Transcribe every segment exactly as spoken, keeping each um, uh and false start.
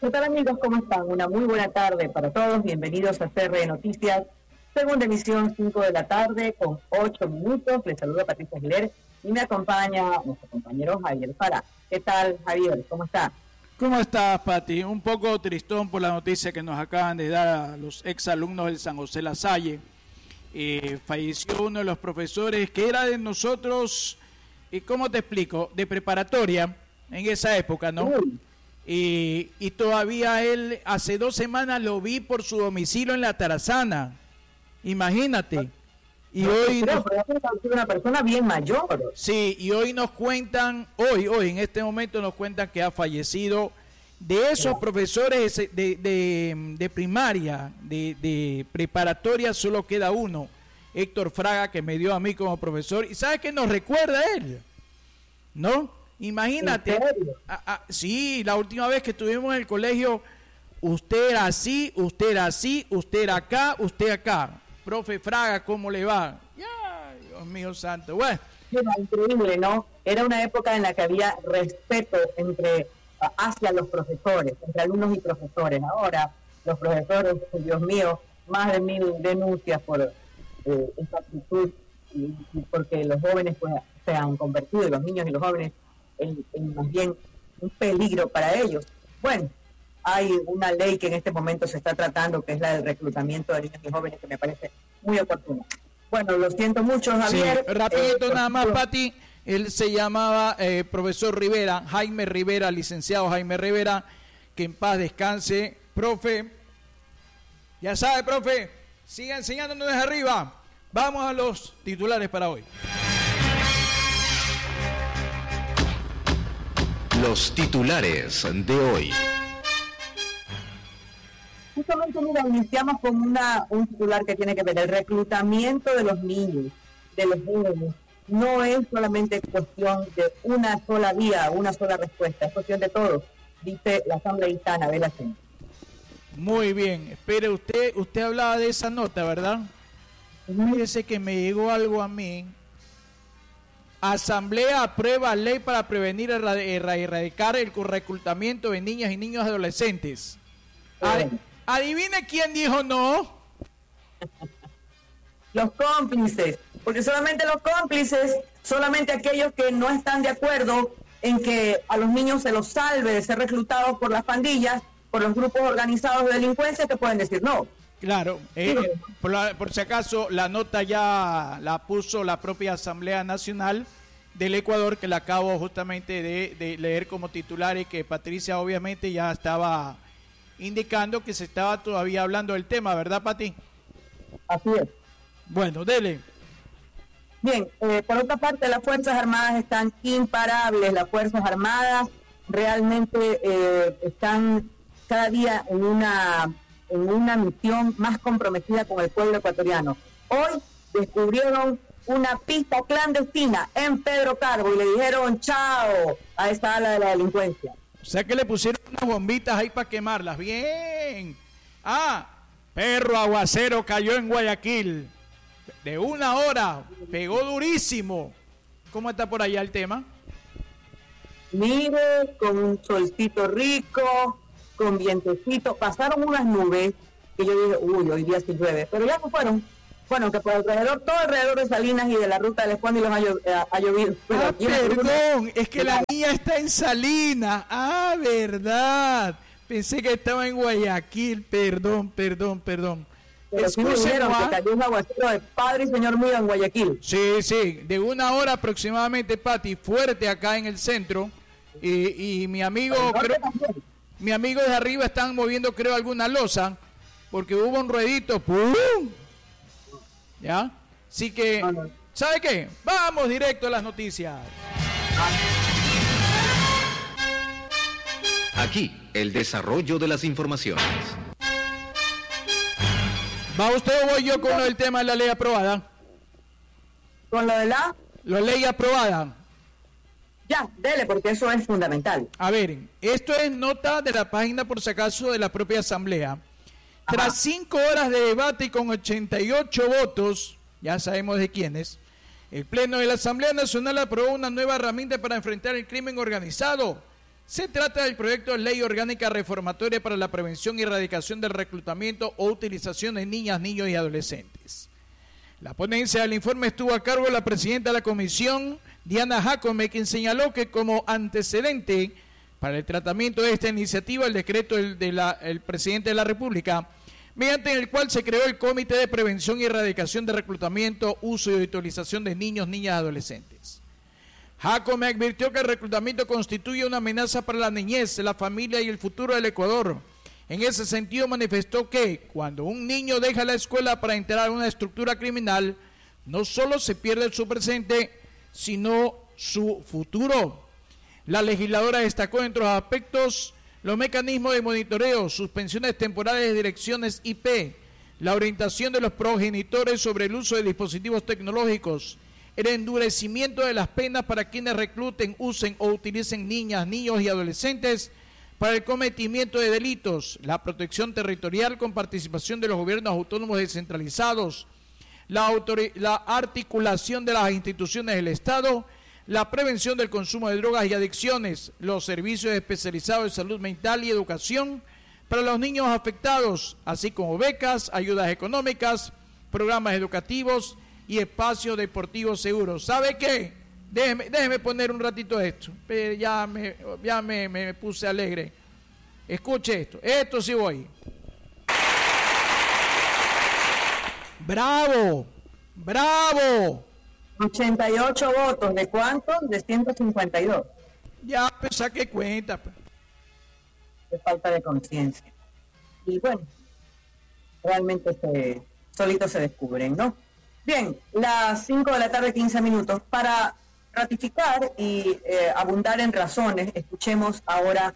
¿Qué tal, amigos? ¿Cómo están? Una muy buena tarde para todos. Bienvenidos a C R Noticias, segunda emisión, cinco de la tarde, con ocho minutos. Les saluda Patricia Aguilera y me acompaña nuestro compañero Javier Fara. ¿Qué tal, Javier? ¿Cómo está? ¿Cómo estás, Pati? Un poco tristón por la noticia que nos acaban de dar a los exalumnos del San José La Salle. Eh, falleció uno de los profesores que era de nosotros, ¿y cómo te explico? De preparatoria, en esa época, ¿no? Uy. Y, y todavía él, hace dos semanas lo vi por su domicilio en la Tarazana. Imagínate. Y no, hoy creo, nos... pero es una persona bien mayor. Sí, y hoy nos cuentan, hoy, hoy, en este momento nos cuentan que ha fallecido. De esos sí. profesores de, de, de primaria, de, de preparatoria, solo queda uno, Héctor Fraga, que me dio a mí como profesor. ¿Y sabe qué nos recuerda él? ¿No? Imagínate. ¿En serio? Ah, ah, sí, la última vez que estuvimos en el colegio, usted era así, usted era así, usted era acá, usted acá. Profe Fraga, ¿cómo le va? Ya, Dios mío santo. Bueno. Era increíble, ¿no? Era una época en la que había respeto entre hacia los profesores, entre alumnos y profesores. Ahora, los profesores, Dios mío, más de mil denuncias por eh, esta actitud y, y porque los jóvenes pues se han convertido, los niños y los jóvenes, en, en más bien un peligro para ellos. Bueno, hay una ley que en este momento se está tratando, que es la del reclutamiento de niños y jóvenes, que me parece muy oportuna. Bueno, lo siento mucho, Javier. Sí, rapidito eh, nada más, Pati. Él se llamaba eh, profesor Rivera, Jaime Rivera, licenciado Jaime Rivera, que en paz descanse. Profe, ya sabe, profe, siga enseñándonos desde arriba. Vamos a los titulares para hoy. Los titulares de hoy. Justamente, mira, iniciamos con una, un titular que tiene que ver el reclutamiento de los niños, de los jóvenes. No es solamente cuestión de una sola vía, una sola respuesta, es cuestión de todo, dice la asambleísta Anabel Asensio. Muy bien, espere, usted usted hablaba de esa nota, ¿verdad? Fíjese que me llegó algo a mí. Asamblea aprueba ley para prevenir y erradicar el reclutamiento de niñas y niños adolescentes. Ad, adivine quién dijo no. Los cómplices, porque solamente los cómplices, solamente aquellos que no están de acuerdo en que a los niños se los salve de ser reclutados por las pandillas, por los grupos organizados de delincuencia, que pueden decir no. Claro, eh, eh, por, la, por si acaso la nota ya la puso la propia Asamblea Nacional del Ecuador, que la acabo justamente de, de leer como titular, y que Patricia obviamente ya estaba indicando que se estaba todavía hablando del tema, ¿verdad, Pati? Así es. Bueno, dele. Bien, eh, por otra parte, las Fuerzas Armadas están imparables. Las Fuerzas Armadas realmente eh, están cada día en una, en una misión más comprometida con el pueblo ecuatoriano. Hoy descubrieron una pista clandestina en Pedro Carbo y le dijeron chao a esta ala de la delincuencia. O sea que le pusieron unas bombitas ahí para quemarlas. Bien. Ah, perro aguacero cayó en Guayaquil. De una hora, pegó durísimo. ¿Cómo está por allá el tema? Mire, con un solcito rico, con vientecito, pasaron unas nubes que yo dije, uy, hoy día sí llueve, pero ya no fueron. Bueno, que por alrededor, todo alrededor de Salinas y de la ruta del Espóndilo ha, llo- ha llovido. Pero Ah, aquí en la perdón, ruta, es que la mía está en Salinas. Ah, verdad. Pensé que estaba en Guayaquil. Perdón, perdón, perdón. Pero sí me dijeron que cayó un aguacero de Padre y Señor mío en Guayaquil. Sí, sí, de una hora aproximadamente, Pati, fuerte acá en el centro. Y, y mi amigo, creo, mi amigo de arriba están moviendo, creo, alguna losa, porque hubo un ruedito, ¡pum! ¿Ya? Así que, ¿sabe qué? Vamos directo a las noticias. Aquí, el desarrollo de las informaciones. ¿Va usted o voy yo con lo del tema de la ley aprobada? ¿Con lo de la? La ley aprobada. Ya, dele, porque eso es fundamental. A ver, esto es nota de la página, por si acaso, de la propia Asamblea. Tras Ajá. cinco horas de debate y con ochenta y ocho votos, ya sabemos de quiénes, el Pleno de la Asamblea Nacional aprobó una nueva herramienta para enfrentar el crimen organizado, Se trata del proyecto de ley orgánica reformatoria para la prevención y erradicación del reclutamiento o utilización de niñas, niños y adolescentes. La ponencia del informe estuvo a cargo de la presidenta de la comisión, Diana Jacome, quien señaló que como antecedente para el tratamiento de esta iniciativa, el decreto del de la, el presidente de la República, mediante el cual se creó el Comité de Prevención y Erradicación de Reclutamiento, Uso y Utilización de Niños, Niñas y Adolescentes. Jacome advirtió que el reclutamiento constituye una amenaza para la niñez, la familia y el futuro del Ecuador. En ese sentido manifestó que cuando un niño deja la escuela para entrar a una estructura criminal, no solo se pierde su presente, sino su futuro. La legisladora destacó entre los aspectos los mecanismos de monitoreo, suspensiones temporales de direcciones I P, la orientación de los progenitores sobre el uso de dispositivos tecnológicos, el endurecimiento de las penas para quienes recluten, usen o utilicen niñas, niños y adolescentes para el cometimiento de delitos, la protección territorial con participación de los gobiernos autónomos descentralizados, la, la articulación de las instituciones del Estado, la prevención del consumo de drogas y adicciones, los servicios especializados de salud mental y educación para los niños afectados, así como becas, ayudas económicas, programas educativos y espacios deportivos seguros. ¿Sabe qué? Déjeme, déjeme poner un ratito esto. Ya me, ya me, me puse alegre. Escuche esto. Esto sí voy. ¡Bravo! ¡Bravo! ochenta y ocho votos. ¿De cuántos? De ciento cincuenta y dos. Ya, pues saque cuenta. Pues. De falta de conciencia. Y bueno, realmente se, solitos se descubren, ¿no? Bien, las cinco de la tarde, quince minutos. Para ratificar y eh, abundar en razones, escuchemos ahora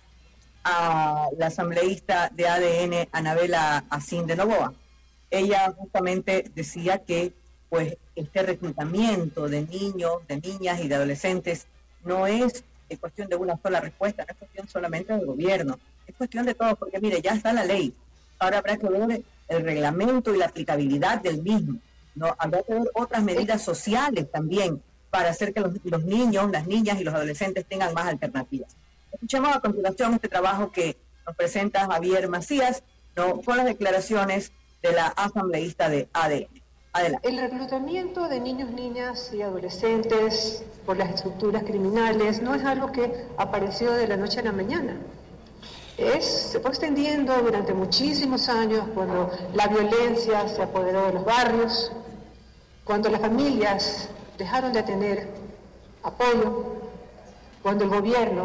a la asambleísta de A D N, Anabela Acín de Novoa. Ella justamente decía que pues este reclutamiento de niños, de niñas y de adolescentes no es cuestión de una sola respuesta, no es cuestión solamente del gobierno, es cuestión de todos, porque mire, ya está la ley, ahora habrá que ver el reglamento y la aplicabilidad del mismo. No, habrá que ver otras medidas sociales también para hacer que los, los niños, las niñas y los adolescentes tengan más alternativas. Escuchemos a continuación este trabajo que nos presenta Javier Macías, ¿no?, con las declaraciones de la asambleísta de A D N. Adelante. El reclutamiento de niños, niñas y adolescentes por las estructuras criminales no es algo que apareció de la noche a la mañana. Es, se fue extendiendo durante muchísimos años cuando la violencia se apoderó de los barrios, cuando las familias dejaron de tener apoyo, cuando el gobierno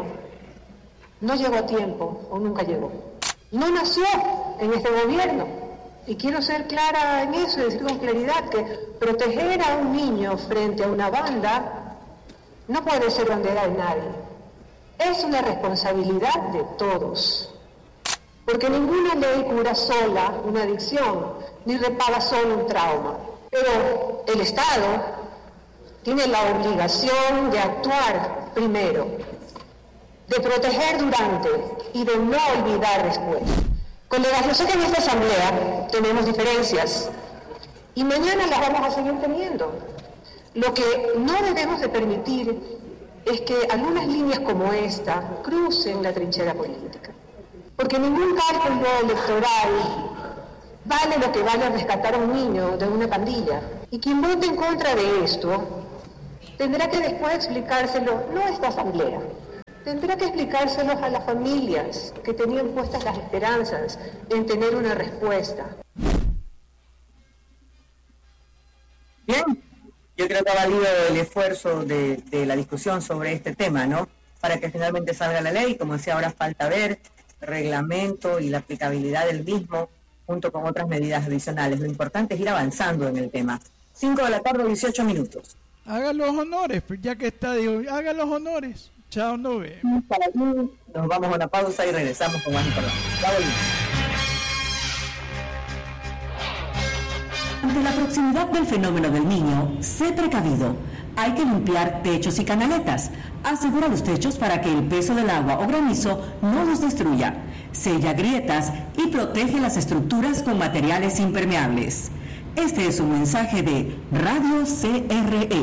no llegó a tiempo o nunca llegó. No nació en este gobierno. Y quiero ser clara en eso y decir con claridad que proteger a un niño frente a una banda no puede ser bandera de nadie. Es una responsabilidad de todos. Porque ninguna ley cura sola una adicción, ni repara solo un trauma. Pero el Estado tiene la obligación de actuar primero, de proteger durante y de no olvidar después. Colegas, yo sé que en esta asamblea tenemos diferencias y mañana las vamos a seguir teniendo. Lo que no debemos de permitir es que algunas líneas como esta crucen la trinchera política. Porque ningún cálculo electoral vale lo que vale rescatar a un niño de una pandilla. Y quien vote en contra de esto tendrá que después explicárselo, no a esta asamblea, tendrá que explicárselos a las familias que tenían puestas las esperanzas en tener una respuesta. Bien, yo creo que ha valido el esfuerzo de, de la discusión sobre este tema, ¿no? Para que finalmente salga la ley, como decía, ahora falta ver el reglamento y la aplicabilidad del mismo, junto con otras medidas adicionales. Lo importante es ir avanzando en el tema. cinco de la tarde, dieciocho minutos. Haga los honores, pues ya que está, digo, haga los honores. Chao, no vemos. Nos vamos a una pausa y regresamos con más información. Ya volvemos. Ante la proximidad del fenómeno del Niño, sé precavido. Hay que limpiar techos y canaletas. Asegura los techos para que el peso del agua o granizo no los destruya. Sella grietas y protege las estructuras con materiales impermeables. Este es un mensaje de Radio C R E.